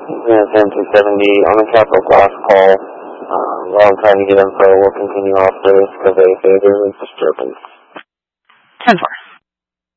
10-270 on the Capital Glass call. While I'm trying to get info, we'll continue off this because they say there is disturbance.